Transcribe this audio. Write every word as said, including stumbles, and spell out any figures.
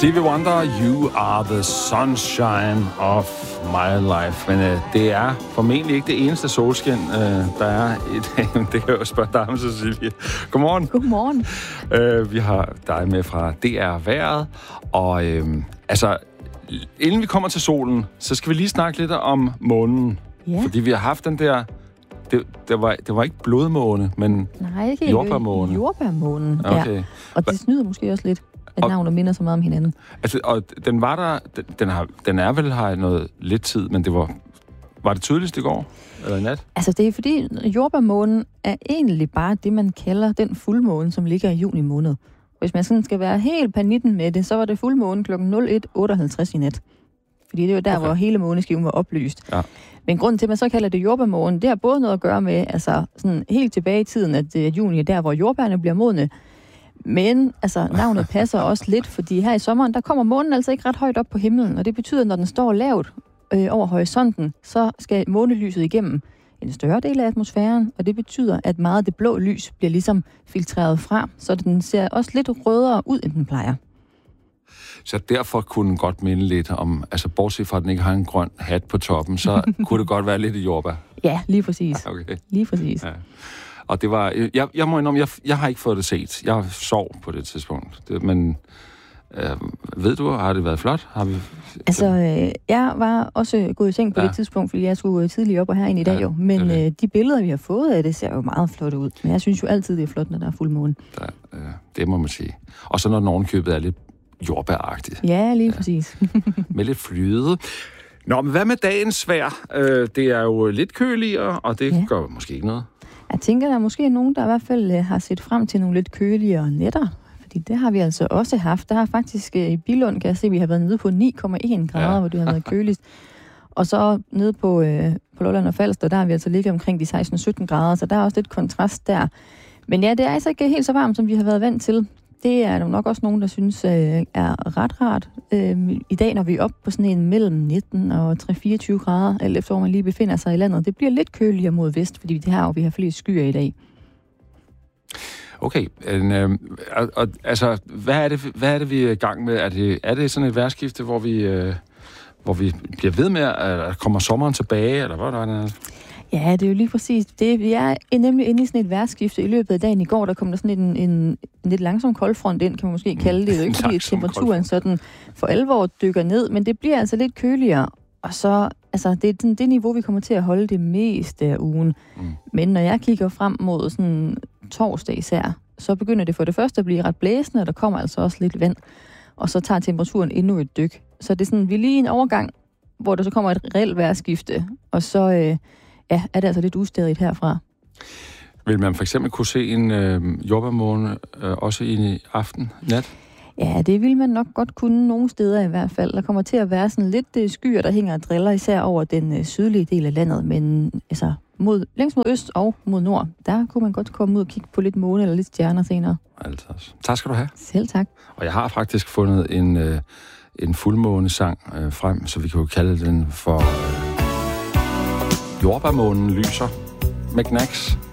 Stevie Wonder, You Are the Sunshine of My Life. Men øh, det er formentlig ikke det eneste solskin, øh, der er i dag. Det kan jeg jo spørge dig om, Cecilie. Godmorgen. Godmorgen. Øh, vi har dig med fra D R Vejret. Og øh, altså, inden vi kommer til solen, så skal vi lige snakke lidt om månen. Ja. Fordi vi har haft den der... Det, det, var, det var ikke blodmåne, men Nej, ikke jordbærmåne. Jordbærmånen, okay. Ja. Og det snyder måske også lidt, at navnet minder så meget om hinanden. Altså, og den var der... Den, den, har, den er vel her noget lidt tid, men det var... Var det tydeligst i går? Eller i nat? Altså, det er fordi, jordbærmånen er egentlig bare det, man kalder den fuldmåne, som ligger i juni måned. Hvis man sådan skal være helt panitten med det, så var det fuldmåne klokken nul et otteoghalvtreds i nat. Fordi det var der, okay. hvor hele måneskiven var oplyst. Ja. Men grunden til, at man så kalder det jordbærmåne, det har både noget at gøre med, altså sådan helt tilbage i tiden, at uh, juni er der, hvor jordbærne bliver modne. Men altså, navnet passer også lidt, fordi her i sommeren, der kommer månen altså ikke ret højt op på himlen, og det betyder, at når den står lavt øh, over horisonten, så skal månelyset igennem en større del af atmosfæren, og det betyder, at meget af det blå lys bliver ligesom filtreret fra, så den ser også lidt rødere ud, end den plejer. Så derfor kunne den godt minde lidt om, altså bortset fra, at den ikke har en grøn hat på toppen, så kunne det godt være lidt i jordbær. Ja, lige præcis. Okay. Lige præcis. Ja. Og det var, jeg, jeg må indrømme, jeg, jeg har ikke fået det set. Jeg sov på det tidspunkt. Det, men øh, ved du, har det været flot? Har vi... Altså, øh, jeg var også gået i seng på ja. det tidspunkt, fordi jeg skulle tidligere op og herind i dag ja, jo. Men det øh, de billeder, vi har fået af det, ser jo meget flotte ud. Men jeg synes jo altid, det er flot, når der er fuldmåne. Ja, øh, det må man sige. Og så når den ovenkøbet er lidt jordbæragtigt. Ja, lige ja. præcis. Med lidt flyde. Nå, men hvad med dagens vejr? Øh, det er jo lidt køligere, og det ja. gør måske ikke noget. Jeg tænker, der er måske nogen, der i hvert fald har set frem til nogle lidt køligere nætter. Fordi det har vi altså også haft. Der har faktisk i Billund, kan jeg se, at vi har været nede på ni komma en grader, ja. hvor det har været køligst. Og så nede på, øh, på Lolland og Falster, der har vi altså ligget omkring de seksten sytten grader, så der er også lidt kontrast der. Men ja, det er altså ikke helt så varmt, som vi har været vant til. Det er der nok også nogen, der synes øh, er ret rart. Øh, I dag, når vi er oppe på sådan en mellem nitten og tre til fireogtyve grader, alt efter hvor man lige befinder sig i landet, det bliver lidt køligere mod vest, fordi det her, vi har flere skyer i dag. Okay, en, øh, og, og, altså, hvad er, det, hvad er det, vi er i gang med? Er det, er det sådan et vejrskifte, hvor vi, øh, hvor vi bliver ved med, at kommer sommeren tilbage, eller hvad er det? Ja, det er jo lige præcis det. Vi er nemlig inde i sådan et vejrskifte. I løbet af dagen i går, der kom der sådan en, en, en lidt langsom koldfront ind, kan man måske kalde det. Det er jo ikke fordi, at temperaturen sådan for alvor dykker ned, men det bliver altså lidt køligere. Og så, altså, det er det, det niveau, vi kommer til at holde det meste af ugen. Mm. Men når jeg kigger frem mod sådan torsdag især, så begynder det for det første at blive ret blæsende, og der kommer altså også lidt vand. Og så tager temperaturen endnu et dyk. Så det er sådan, vi er lige i en overgang, hvor der så kommer et reelt vejrskifte, og så... Øh, Ja, er det altså lidt ustædigt herfra. Vil man for eksempel kunne se en øh, jordbærmåne øh, også i aften, nat? Ja, det vil man nok godt kunne nogle steder i hvert fald. Der kommer til at være sådan lidt øh, skyer, der hænger og driller, især over den øh, sydlige del af landet. Men altså, mod, længst mod øst og mod nord, der kunne man godt komme ud og kigge på lidt måne eller lidt stjerner senere. Altså. Tak skal du have. Selv tak. Og jeg har faktisk fundet en, øh, en fuldmånesang øh, frem, så vi kan jo kalde den for... Øh, Jordbærmånen lyser med Knacks.